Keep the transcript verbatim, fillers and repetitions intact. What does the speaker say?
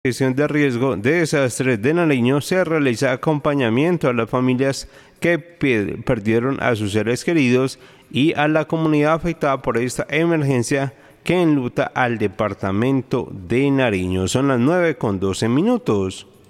Gestión de riesgo de desastres de Nariño se realiza acompañamiento a las familias que perdieron a sus seres queridos y a la comunidad afectada por esta emergencia que enluta al departamento de Nariño. Son las nueve con doce minutos.